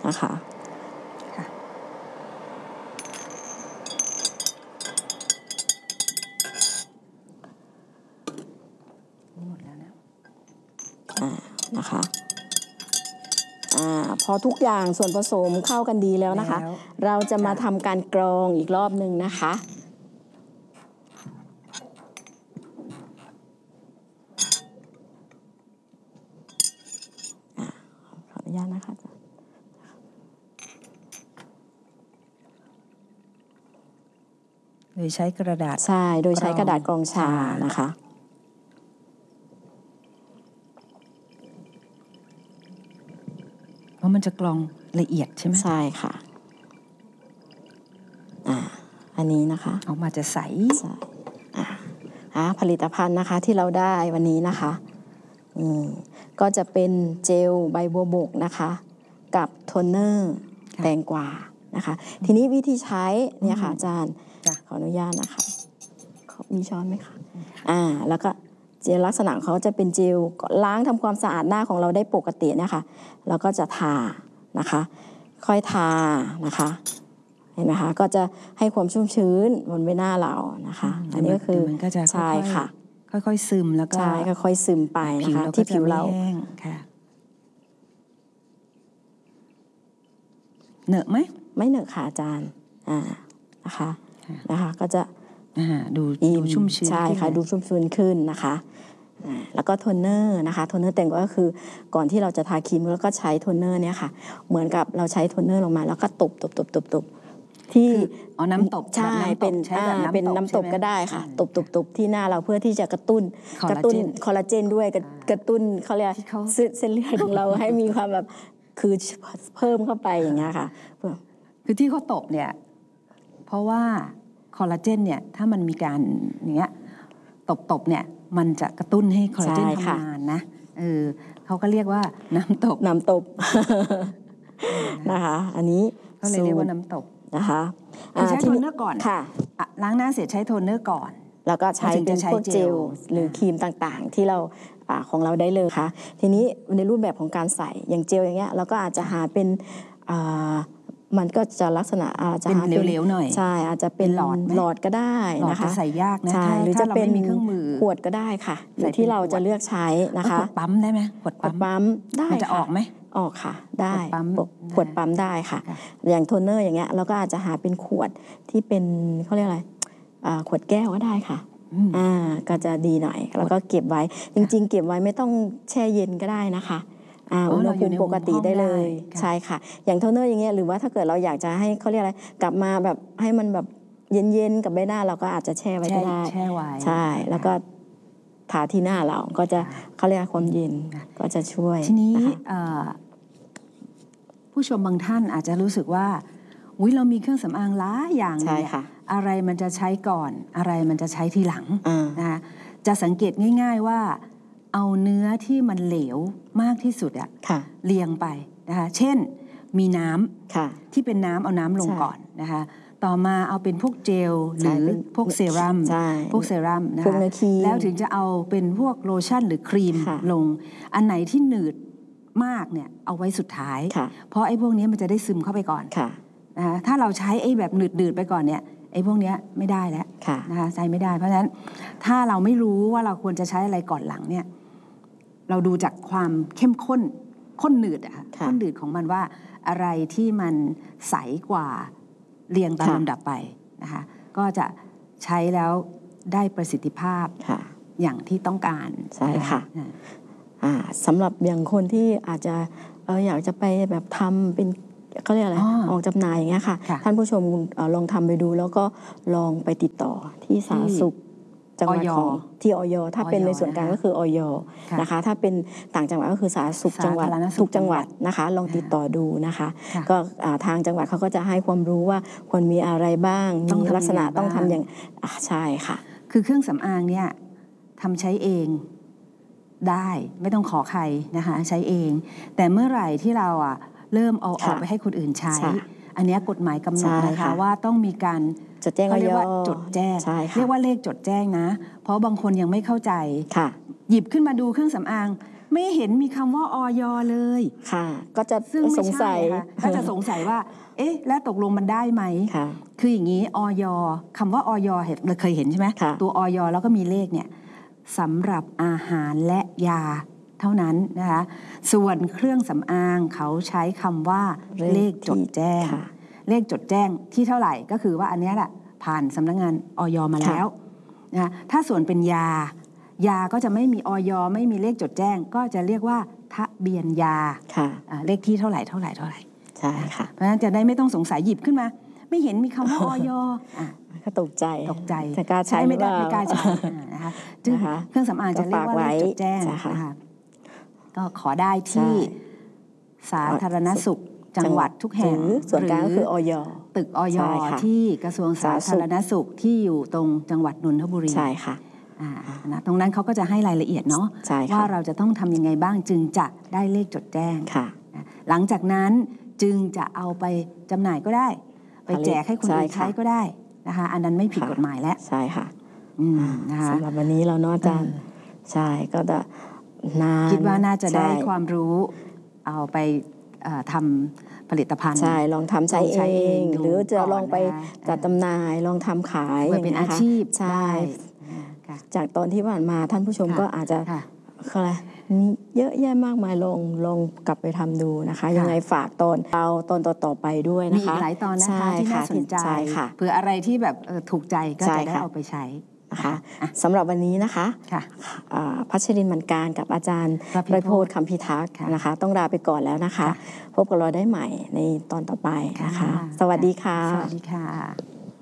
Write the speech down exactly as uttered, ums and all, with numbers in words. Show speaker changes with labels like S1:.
S1: นะคะ
S2: หมดแล้วนะ
S1: อ่านะคะอ่าพอทุกอย่างส่วนผสมเข้ากันดีแล้วนะคะเราจะมาทำการกรองอีกรอบหนึ่งนะคะขออนุญาตนะคะ
S2: โดยใช้กระดาษ
S1: ใช่โดยใช้กระดาษกรองชานะคะ
S2: เพราะมันจะกรองละเอียดใช่ไหม
S1: ใช่ค่ะอ่าอันนี้นะคะ
S2: ออกมาจะใส
S1: ใช่อ่าผลิตภัณฑ์นะคะที่เราได้วันนี้นะคะอืมก็จะเป็นเจลใบบัวบกนะคะกับโทนเนอร์แตงกวานะคะทีนี้วิธีใช้เนี่ยค่ะอาจารย์ขออนุญาตนะคะมีช้อนไหมคะอ่าแล้วก็เจลลักษณะเขาจะเป็นเจลล้างทำความสะอาดหน้าของเราได้ปกตินะคะแล้วก็จะทานะคะค่อยทานะคะเห็นไหมคะก็จะให้ความชุ่มชื้นบนใบหน้าเรานะคะอันนี้ก็คือ
S2: มันก็จะ
S1: ใช่ค่ะ
S2: ค่อยๆซึมแล้วก็
S1: ใช่ค่อยๆซึมไปนะคะที่ผิวเรา
S2: ค่ะเหนอะไหม
S1: ไม่เหนอะค่ะอาจารย์อ่านะคะนะคะก็จะ
S2: ดูดูชุ่มชื้น
S1: ใช่ค่ะดูชุ่มชื้นขึ้นนะคะแล้วก็โทนเนอร์นะคะโทนเนอร์แต่งก็คือก่อนที่เราจะทาครีมแล้วก็ใช้โทนเนอร์เนี่ยค่ะเหมือนกับเราใช้โทนเนอร์ลงมาแล้วก็ตบตบตบตบตบที่
S2: อ๋อน้ำตบ
S1: ใช่เป็นเป็นน้ำตบก็ได้ค่ะตบตบตบที่หน้าเราเพื่อที่จะกระตุ้นกระตุ้นคอลลาเจนด้วยกระตุ้นเขาเรียกเส้นเลือดของเราให้มีความแบบคือเพิ่มเข้าไปอย่างเงี้ยค่ะ
S2: คือที่เขาตบเนี่ยเพราะว่าคอลลาเจนเนี่ยถ้ามันมีการอย่างเงี้ยตบๆเนี่ยมันจะกระตุ้นให้คอลลาเจนทำงานนะเออเขาก็เรียกว่าน้ำตบ
S1: น้ำตบนะคะอันนี้
S2: ก็เลยเรียกว่าน้ำตบ
S1: นะคะ
S2: ใช้โทนเนอร์ก่อนค่ะล้างหน้าเสร็จใช้โทนเนอร์ก่อน
S1: แล้วก็ใช้เป็นพวกเจลหรือครีมต่างๆที่เราของเราได้เลยค่ะทีนี้ในรูปแบบของการใส่อย่างเจลอย่างเงี้ยเราก็อาจจะหาเป็นมันก็จะลักษณะอาจจะ
S2: เป็นเหลวๆหน่อย
S1: ใช่อาจจะเป็น
S2: หลอด
S1: หลอดก็ได้นะคะ
S2: ใส่ยากนะ
S1: ใช่หรือจะเป็น
S2: มีเครื่องมือ
S1: ขวดก็ได้ค่ะอยู่ที่เราจะเลือกใช้นะคะ
S2: ขวดปั๊มได้ไหมขวด
S1: ปั๊มได้
S2: มันจะออกไหม
S1: ออกค่ะได้ขวดปั๊มได้ค่ะอย่างโทนเนอร์อย่างเงี้ยเราก็อาจจะหาเป็นขวดที่เป็นเขาเรียกอะไรขวดแก้วก็ได้ค่ะอ่าก็จะดีหน่อยแล้วก็เก็บไว้จริงๆเก็บไว้ไม่ต้องแช่เย็นก็ได้นะคะอุณหภูมิปกติได้เลยใช่ค่ะอย่างโทนเนอร์อย่างเงี้ยหรือว่าถ้าเกิดเราอยากจะให้เขาเรียกอะไรกลับมาแบบให้มันแบบเย็นๆกับใบหน้าเราก็อาจจะแช่ไว้ก็ได้
S2: แช่ไว้
S1: ใช่แล้วก็ทาที่หน้าเราก็จะเขาเรียกความเย็นก็จะช่วย
S2: ทีนี้ผู้ชมบางท่านอาจจะรู้สึกว่าอุ๊ยเรามีเครื่องสำอางหลายอย่าง
S1: ใช่ค่ะ
S2: อะไรมันจะใช้ก่อนอะไรมันจะใช้ทีหลังนะคะจะสังเกตง่ายๆว่าเอาเนื้อที่มันเหลวมากที่สุดอะเรียงไปนะคะเช่นมีน้ำที่เป็นน้ำเอาน้ำลงก่อนนะคะต่อมาเอาเป็นพวกเจลหรือพวกเซรั่มพวกเซรั่มนะคะแล้วถึงจะเอาเป็นพวกโลชั่นหรือครีมลงอันไหนที่หนืดมากเนี่ยเอาไว้สุดท้ายเพราะไอ้พวกนี้มันจะได้ซึมเข้าไปก่อนนะคะถ้าเราใช้ไอ้แบบหนืดๆไปก่อนเนี่ยไอ้พวกนี้ไม่ได้แล้วนะคะใช้ไม่ได้เพราะฉะนั้นถ้าเราไม่รู้ว่าเราควรจะใช้อะไรก่อนหลังเนี่ยเราดูจากความเข้มข้นข้นหนืดอะข้นหนืดของมันว่าอะไรที่มันใสกว่าเรียงตามลำดับไปนะคะก็จะใช้แล้วได้ประสิทธิภาพอย่างที่ต้องการ
S1: ใช่ค่ะสำหรับอย่างคนที่อาจจะเอออยากจะไปแบบทำเป็นเขาเรียกอะไร อ, ออกจำหน่ายอย่างเงี้ยค่ะท่านผู้ชมลองทำไปดูแล้วก็ลองไปติดต่อที่สาธารณสุขจังหวัดของที่อย.ถ้าเป็นในส่วนกลางก็คืออย.นะคะถ้าเป็นต่างจังหวัดก็คือสาธารณสุขจังหวัดทุกจังหวัดนะคะลองติดต่อดูนะคะก็ทางจังหวัดเขาก็จะให้ความรู้ว่าควรมีอะไรบ้างมีลักษณะต้องทำอย่างใช่ค่ะ
S2: คือเครื่องสำอางเนี่ยทำใช้เองได้ไม่ต้องขอใครนะคะใช้เองแต่เมื่อไหร่ที่เราอ่ะเริ่มเอาออกไปให้คนอื่นใช้อันนี้กฎหมายกำหนดนะคะว่าต้องมีการ
S1: จดแจ้ง
S2: เขาเรียกว่าจดแจ้งเรียกว่าเลขจดแจ้งนะเพราะบางคนยังไม่เข้าใจหยิบขึ้นมาดูเครื่องสำอางไม่เห็นมีคำว่าอย.เลย
S1: ค่ะก็จะสงสัย
S2: ก็จะสงสัยว่าเอ๊ะแล้วตกลงมันได้ไหมคืออย่างนี้อย.คำว่าอย.เราเคยเห็นใช่ไหมตัวอย.แล้วก็มีเลขเนี่ยสำหรับอาหารและยาเท่านั้นนะคะส่วนเครื่องสำอางเขาใช้คำว่าเลขจดแจ้งเลขจดแจ้งที่เท่าไหร่ก็คือว่าอันนี้แหละผ่านสำนักงานอย.มาแล้วนะถ้าส่วนเป็นยายาก็จะไม่มีอย.ไม่มีเลขจดแจ้งก็จะเรียกว่าทะเบียนยาเลขที่เท่าไหร่เท่าไหร่เท่าไหร่
S1: ใช่ค่ะ
S2: เพราะฉะนั้นจะได้ไม่ต้องสงสัยหยิบขึ้นมาไม่เห็นมีคำว่าอย.
S1: ก็ตกใจ
S2: ตกใจ
S1: จะกล้าใช้
S2: ไม่ได้ไม่กล้าใช้นะคะจึงเครื่องสำอางจะเรียกว่าเลขจดแจ้งนะคะก็ขอได้ที่สาธารณสุขจังหวัดทุกแห่ง
S1: ส่วนกลางก็คืออย.
S2: ตึกอย.ที่กระทรวงสาธารณสุขที่อยู่ตรงจังหวัดนนทบุรี
S1: ใช่ค่ะ
S2: นะตรงนั้นเขาก็จะให้รายละเอียดเนาะว่าเราจะต้องทำยังไงบ้างจึงจะได้เลขจดแจ้งหลังจากนั้นจึงจะเอาไปจำหน่ายก็ได้ไปแจกให้คนอื่นใช้ก็ได้นะคะอันนั้นไม่ผิดกฎหมายแล้ว
S1: ใช่ค่ะสำหรับวันนี้เราเนาะอาจารย์ใช่ก็จะนาน
S2: คิดว่าน่าจะได้ความรู้เอาไปทำผลิตภัณฑ์
S1: ใช่ลองทำใช้เองหรือจะลองไปจัดจำหน่ายลองทำขาย
S2: เป็นอาชีพ
S1: ใช่จากตอนที่ผ่านมาท่านผู้ชมก็อาจจะอะไรเยอะแยะมากมายลองลองกลับไปทำดูนะคะยังไงฝากตอนเอาตอนต่อๆไปด้วยนะคะ
S2: มีอีกหลายตอนนะคะที่น่าสนใจเผื่ออะไรที่แบบถูกใจก็จะได้เอาไปใช้
S1: นะคะสำหรับวันนี้นะคะพัชรินทร์ มันการกับอาจารย์ประโพธิ์ คำพิทักษ์นะคะต้องลาไปก่อนแล้วนะคะพบกับเราได้ใหม่ในตอนต่อไปนะคะสวัสดีค่ะ
S2: สวัสดีค่ะ